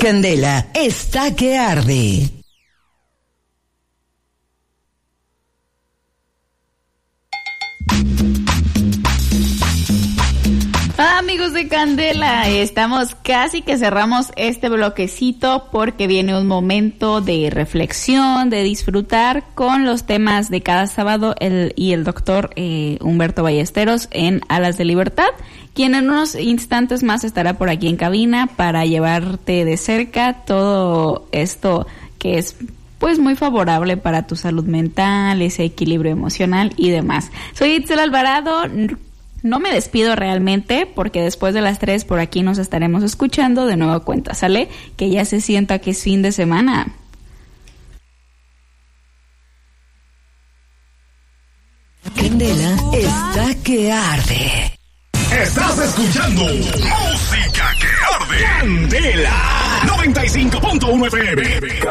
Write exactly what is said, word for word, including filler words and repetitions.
Candela está que arde. Amigos de Candela, estamos casi que cerramos este bloquecito porque viene un momento de reflexión, de disfrutar con los temas de cada sábado el, y el doctor eh, Humberto Ballesteros en Alas de Libertad, quien en unos instantes más estará por aquí en cabina para llevarte de cerca todo esto que es pues muy favorable para tu salud mental, ese equilibrio emocional y demás. Soy Itzel Alvarado. No me despido realmente porque después de las tres por aquí nos estaremos escuchando de nueva cuenta, ¿sale? Que ya se sienta que es fin de semana. Candela está que arde. Estás escuchando Música que Arde. Candela noventa y cinco punto uno F M.